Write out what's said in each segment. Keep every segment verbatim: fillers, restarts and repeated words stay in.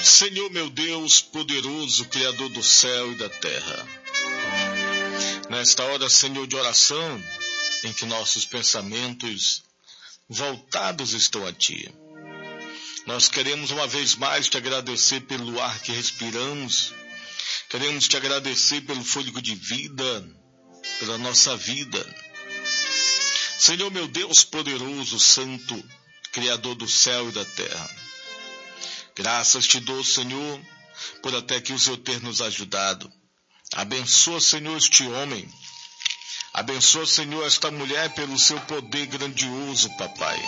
Senhor meu Deus, poderoso, Criador do céu e da terra. Nesta hora, Senhor, de oração, em que nossos pensamentos voltados estão a Ti, nós queremos uma vez mais Te agradecer pelo ar que respiramos, queremos Te agradecer pelo fôlego de vida, pela nossa vida. Senhor meu Deus, poderoso, santo, Criador do céu e da terra. Graças Te dou, Senhor, por até aqui o Senhor ter nos ajudado. Abençoa, Senhor, este homem. Abençoa, Senhor, esta mulher pelo seu poder grandioso, papai.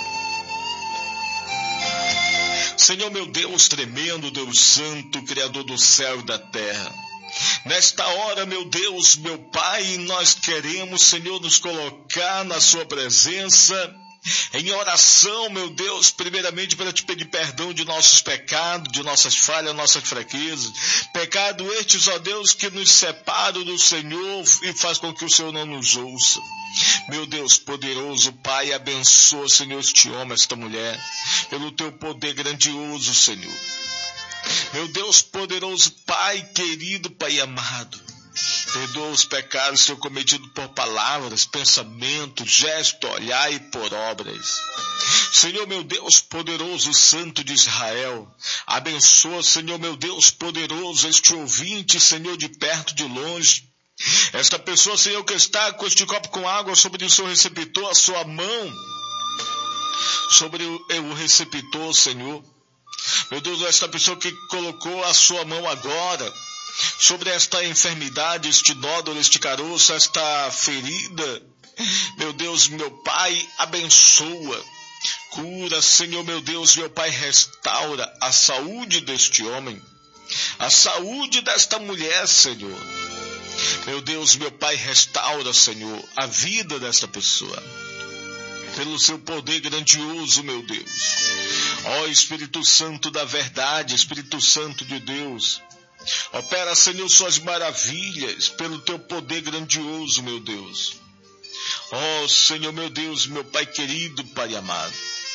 Senhor, meu Deus tremendo, Deus santo, Criador do céu e da terra. Nesta hora, meu Deus, meu Pai, nós queremos, Senhor, nos colocar na sua presença em oração, meu Deus, primeiramente para Te pedir perdão de nossos pecados, de nossas falhas, nossas fraquezas. Pecado estes, ó Deus, que nos separam do Senhor e faz com que o Senhor não nos ouça. Meu Deus poderoso, Pai, abençoa, Senhor, este homem, esta mulher, pelo Teu poder grandioso, Senhor. Meu Deus poderoso, Pai querido, Pai amado, perdoa os pecados, Senhor, cometidos por palavras, pensamentos, gestos, olhar e por obras. Senhor, meu Deus poderoso, Santo de Israel, abençoa, Senhor, meu Deus poderoso, este ouvinte, Senhor, de perto, de longe. Esta pessoa, Senhor, que está com este copo com água sobre o seu receptor, a sua mão sobre o, o receptor, Senhor. Meu Deus, esta pessoa que colocou a sua mão agora sobre esta enfermidade, este nódulo, este caroço, esta ferida. Meu Deus, meu Pai, abençoa, cura, Senhor, meu Deus, meu Pai, restaura a saúde deste homem, a saúde desta mulher, Senhor. Meu Deus, meu Pai, restaura, Senhor, a vida desta pessoa, pelo Seu poder grandioso, meu Deus. Ó Espírito Santo da verdade, Espírito Santo de Deus, opera, Senhor, Suas maravilhas pelo Teu poder grandioso, meu Deus. Ó Senhor, meu Deus, meu Pai querido, Pai amado.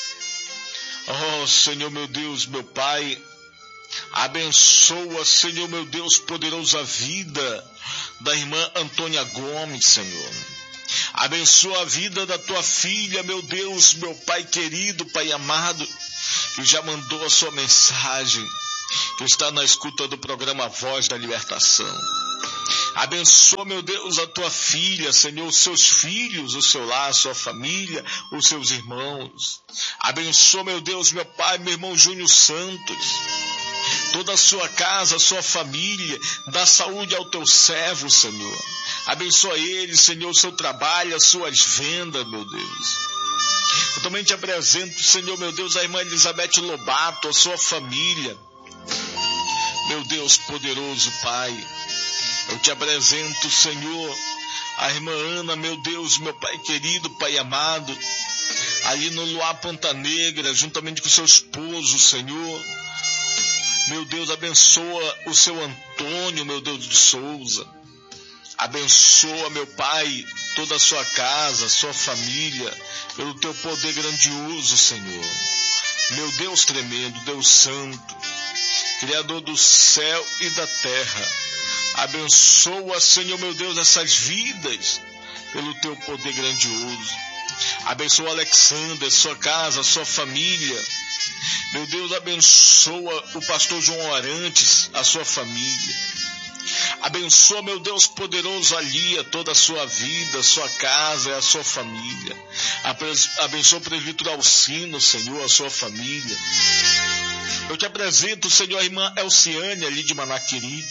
Ó Senhor, meu Deus, meu Pai, abençoa, Senhor, meu Deus poderoso, a vida da irmã Antônia Gomes, Senhor. Abençoa a vida da Tua filha, meu Deus, meu Pai querido, Pai amado, que já mandou a sua mensagem, que está na escuta do programa Voz da Libertação. Abençoa, meu Deus, a Tua filha, Senhor, os seus filhos, o seu lar, a sua família, os seus irmãos. Abençoa, meu Deus, meu Pai, meu irmão Júnior Santos, toda a sua casa, a sua família. Dá saúde ao Teu servo, Senhor. Abençoa ele, Senhor, o seu trabalho, as suas vendas, meu Deus. Eu também Te apresento, Senhor, meu Deus, a irmã Elizabeth Lobato, a sua família. Meu Deus poderoso, Pai, eu Te apresento, Senhor, a irmã Ana, meu Deus, meu Pai querido, Pai amado, ali no Luar Ponta Negra, juntamente com seu esposo, Senhor. Meu Deus, abençoa o seu Antônio, meu Deus de Souza. Abençoa, meu Pai, toda a sua casa, a sua família, pelo Teu poder grandioso, Senhor. Meu Deus tremendo, Deus santo, Criador do céu e da terra. Abençoa, Senhor, meu Deus, essas vidas, pelo Teu poder grandioso. Abençoa Alexander, sua casa, sua família. Meu Deus, abençoa o pastor João Orantes, a sua família. Abençoa, meu Deus poderoso, Alia, toda a sua vida, a sua casa e a sua família. Abençoa o presbítero Alcino, Senhor, a sua família. Eu Te apresento, Senhor, a irmã Elciane, ali de Manaquiri,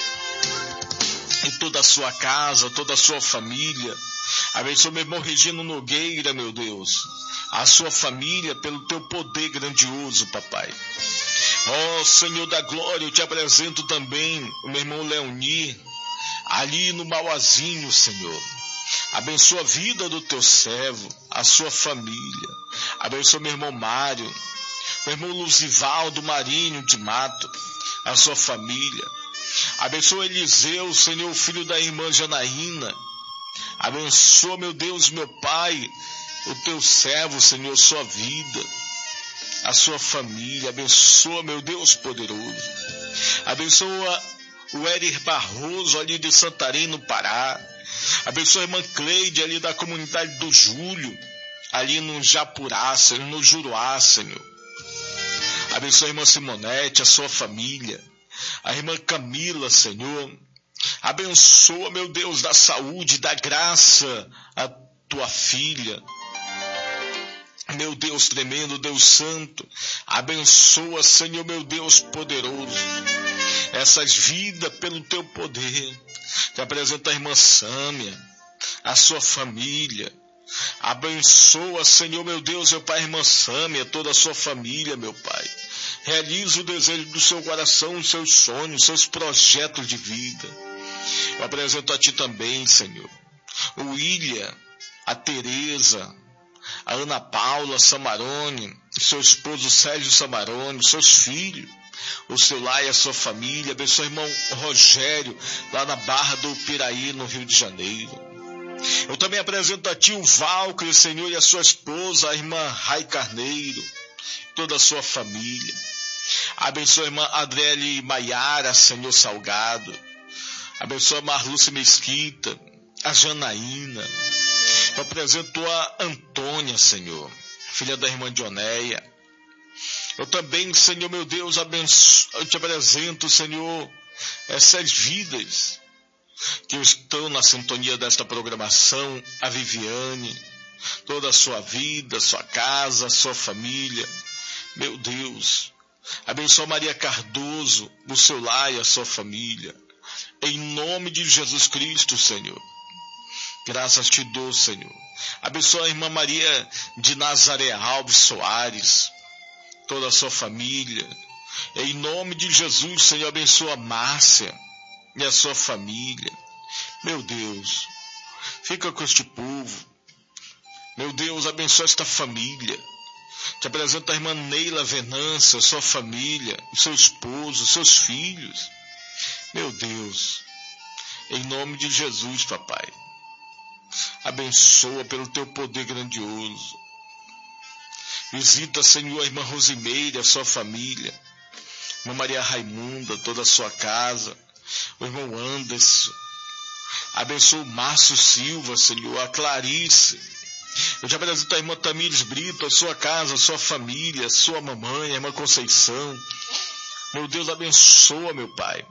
e toda a sua casa, toda a sua família. Abençoa meu irmão Regino Nogueira, meu Deus, a sua família, pelo Teu poder grandioso, papai. Ó oh, Senhor da glória, eu Te apresento também o meu irmão Leoni, ali no Mauazinho, Senhor. Abençoa a vida do Teu servo, a sua família. Abençoa meu irmão Mário, meu irmão Luzivaldo Marinho de Mato, a sua família. Abençoa Eliseu, Senhor, filho da irmã Janaína. Abençoa, meu Deus, meu Pai, o Teu servo, Senhor, sua vida, a sua família. Abençoa, meu Deus poderoso. Abençoa o Éder Barroso ali de Santarém, no Pará. Abençoa a irmã Cleide ali da comunidade do Júlio, ali no Japurá, Senhor, no Juruá, Senhor. Abençoa a irmã Simonete, a sua família. A irmã Camila, Senhor. Abençoa, meu Deus, da saúde, da graça, a tua filha. Meu Deus tremendo, Deus santo. Abençoa, Senhor, meu Deus poderoso, essas vidas pelo teu poder. Te apresenta a irmã Sâmia, a sua família. Abençoa, Senhor, meu Deus, meu Pai, a irmã Sâmia, toda a sua família, meu Pai. Realiza o desejo do seu coração, os seus sonhos, os seus projetos de vida. Eu apresento a ti também, Senhor, o William, a Tereza, a Ana Paula Samarone, seu esposo Sérgio Samarone, seus filhos, o seu lar e a sua família. Abençoa o irmão Rogério, lá na Barra do Piraí, no Rio de Janeiro. Eu também apresento a ti o Valcre, Senhor, e a sua esposa, a irmã Rai Carneiro, toda a sua família. Abençoa a irmã Adriele Maiara, Senhor Salgado. Abençoa a Marluce Mesquita, a Janaína. Eu apresento a Antônia, Senhor, filha da irmã Dionéia. Eu também, Senhor, meu Deus, abenço... eu te apresento, Senhor, essas vidas que estão na sintonia desta programação, a Viviane, toda a sua vida, sua casa, sua família. Meu Deus, abençoa Maria Cardoso, o seu lar e a sua família. Em nome de Jesus Cristo, Senhor. Graças te dou, Senhor. Abençoa a irmã Maria de Nazaré Alves Soares, toda a sua família. Em nome de Jesus, Senhor, abençoa a Márcia e a sua família. Meu Deus, fica com este povo. Meu Deus, abençoa esta família. Te apresento a irmã Neila Venâncio, a sua família, o seu esposo, os seus filhos. Meu Deus, em nome de Jesus, papai, abençoa pelo teu poder grandioso. Visita, Senhor, a irmã Rosimeira, a sua família, a irmã Maria Raimunda, toda a sua casa, o irmão Anderson. Abençoa o Márcio Silva, Senhor, a Clarice. Eu te apresento a irmã Tamires Brito, a sua casa, a sua família, a sua mamãe, a irmã Conceição. Meu Deus, abençoa, meu Pai,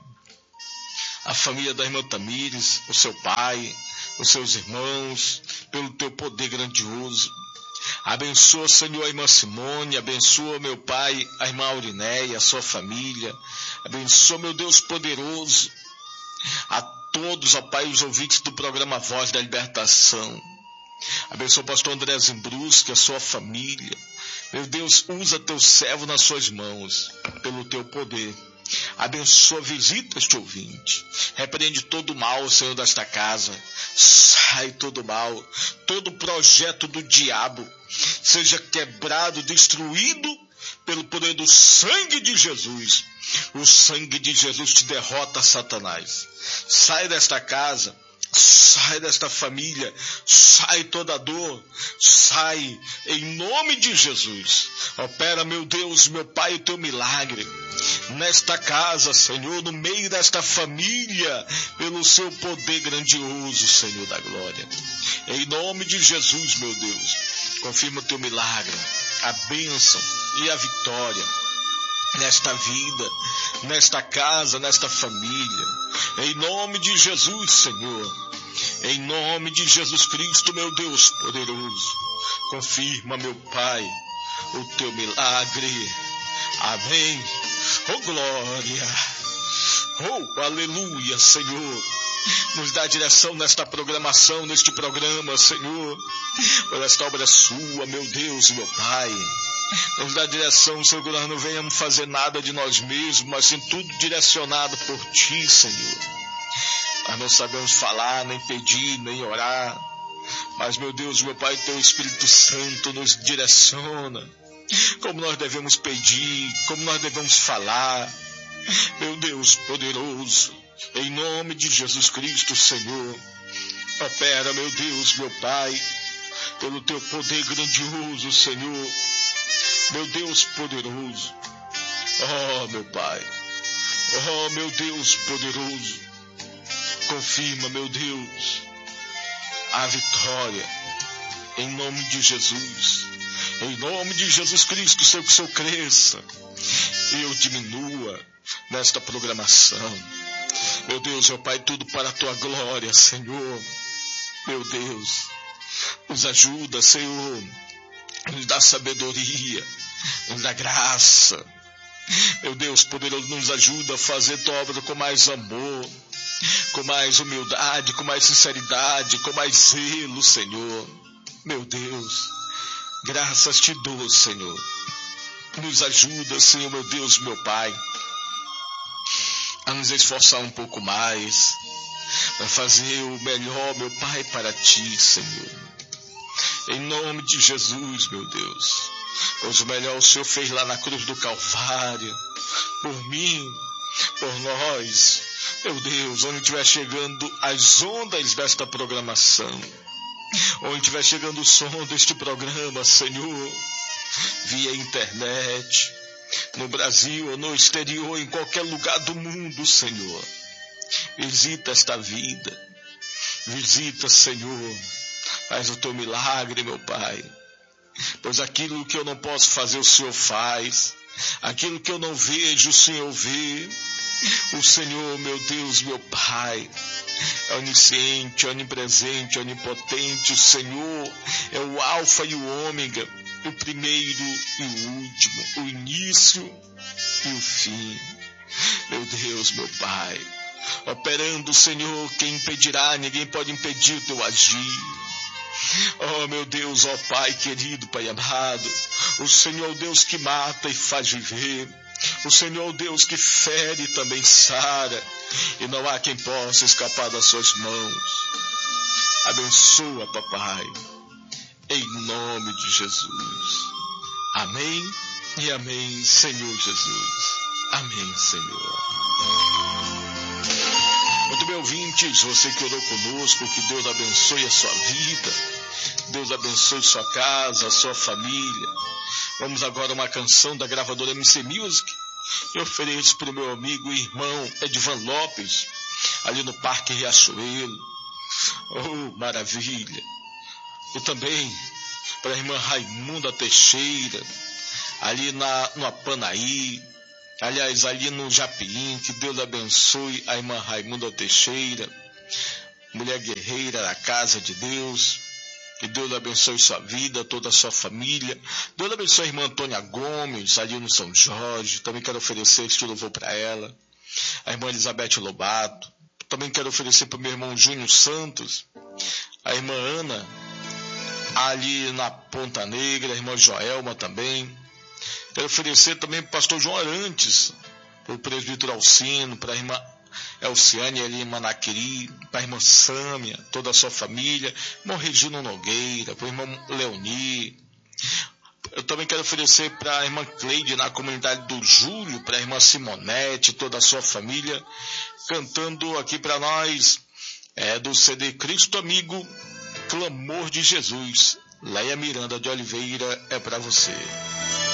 a família da irmã Tamires, o seu pai, os seus irmãos, pelo teu poder grandioso. Abençoa, Senhor, a irmã Simone, abençoa, meu Pai, a irmã Aurinéia, a sua família. Abençoa, meu Deus poderoso, a todos, ó Pai, os ouvintes do programa Voz da Libertação. Abençoa o pastor André Zimbruschi, a sua família. Meu Deus, usa teu servo nas suas mãos, pelo teu poder. Abençoa, visita este ouvinte. Repreende todo o mal, Senhor, desta casa. Sai todo o mal, todo projeto do diabo seja quebrado, destruído pelo poder do sangue de Jesus. O sangue de Jesus te derrota, Satanás. Sai desta casa. Sai desta família, sai toda dor, sai em nome de Jesus. Opera, meu Deus, meu Pai, o teu milagre nesta casa, Senhor, no meio desta família, pelo seu poder grandioso, Senhor da glória. Em nome de Jesus, meu Deus, confirma o teu milagre, a bênção e a vitória nesta vida, nesta casa, nesta família. Em nome de Jesus, Senhor. Em nome de Jesus Cristo, meu Deus poderoso. Confirma, meu Pai, o teu milagre. Amém. Oh, glória. Oh, aleluia, Senhor. Nos dá direção nesta programação, neste programa, Senhor. Por esta obra sua, meu Deus, meu Pai. Nos dá direção, Senhor, que nós não venhamos fazer nada de nós mesmos, mas sim tudo direcionado por Ti, Senhor. Nós não sabemos falar, nem pedir, nem orar, mas, meu Deus, meu Pai, Teu Espírito Santo nos direciona, como nós devemos pedir, como nós devemos falar. Meu Deus poderoso, em nome de Jesus Cristo, Senhor, opera, meu Deus, meu Pai, pelo Teu poder grandioso, Senhor. Meu Deus poderoso, oh, meu Pai, Oh, meu Deus poderoso, confirma, meu Deus, a vitória, em nome de Jesus. Em nome de Jesus Cristo, Senhor, que o Senhor cresça e eu diminua nesta programação. Meu Deus, meu Pai, tudo para a Tua glória, Senhor. Meu Deus, nos ajuda, Senhor, nos dá sabedoria, nos dá graça. Meu Deus poderoso, nos ajuda a fazer Tua obra com mais amor, com mais humildade, com mais sinceridade, com mais zelo, Senhor. Meu Deus, graças te dou, Senhor. Nos ajuda, Senhor, meu Deus, meu Pai, a nos esforçar um pouco mais, para fazer o melhor, meu Pai, para Ti, Senhor. Em nome de Jesus, meu Deus. Pois o melhor o Senhor fez lá na cruz do Calvário, por mim, por nós. Meu Deus, onde estiver chegando as ondas desta programação, onde estiver chegando o som deste programa, Senhor, via internet, no Brasil ou no exterior, em qualquer lugar do mundo, Senhor. Visita esta vida, visita, Senhor, faz o Teu milagre, meu Pai. Pois aquilo que eu não posso fazer, o Senhor faz. Aquilo que eu não vejo, o Senhor vê. O Senhor, meu Deus, meu Pai, é onisciente, onipresente, onipotente. O Senhor é o alfa e o ômega, o primeiro e o último, o início e o fim. Meu Deus, meu Pai, operando, Senhor, quem impedirá? Ninguém pode impedir o Teu agir. Oh, meu Deus, ó Pai querido, Pai amado, o Senhor é o Deus que mata e faz viver. O Senhor é o Deus que fere e também sara, e não há quem possa escapar das suas mãos. Abençoa, papai, em nome de Jesus. Amém e amém, Senhor Jesus. Amém, Senhor. Muito bem, ouvintes, você que orou conosco, que Deus abençoe a sua vida, Deus abençoe sua casa, a sua família. Vamos agora a uma canção da gravadora M C Music, que eu ofereço para o meu amigo e irmão Edvan Lopes, ali no Parque Riachuelo. Oh, maravilha! E também para a irmã Raimunda Teixeira, ali na, no Apanaí, aliás, ali no Japim. Que Deus abençoe a irmã Raimunda Teixeira, mulher guerreira da casa de Deus. Que Deus abençoe sua vida, toda a sua família. Deus abençoe a irmã Antônia Gomes, ali no São Jorge. Também quero oferecer este louvor para ela. A irmã Elizabeth Lobato. Também quero oferecer para o meu irmão Júnior Santos. A irmã Ana, ali na Ponta Negra. A irmã Joelma também. Quero oferecer também para o pastor João Arantes, para o presbítero Alcino, para a irmã Elciane ali em Manaquiri, para a irmã Sâmia, toda a sua família, irmão Regino Nogueira, para o irmão Leoni. Eu também quero oferecer para a irmã Cleide na comunidade do Júlio, para a irmã Simonete, toda a sua família, cantando aqui para nós, é do C D Cristo Amigo, Clamor de Jesus. Leia Miranda de Oliveira, é para você.